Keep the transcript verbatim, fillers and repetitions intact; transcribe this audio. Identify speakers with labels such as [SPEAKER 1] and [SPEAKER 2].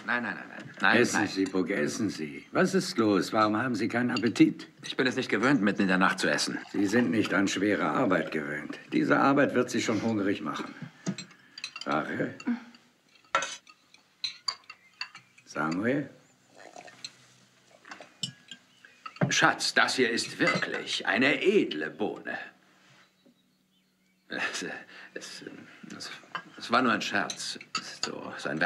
[SPEAKER 1] nein, nein, nein, nein. nein
[SPEAKER 2] Essen
[SPEAKER 1] nein.
[SPEAKER 2] Sie, Puck, essen Sie. Was ist los? Warum haben Sie keinen Appetit?
[SPEAKER 1] Ich bin es nicht gewöhnt, mitten in der Nacht zu essen.
[SPEAKER 2] Sie sind nicht an schwere Arbeit gewöhnt. Diese Arbeit wird Sie schon hungrig machen. Rache? Samuel?
[SPEAKER 1] Schatz, das hier ist wirklich eine edle Bohne. Es, es, es, es war nur ein Scherz. So, sein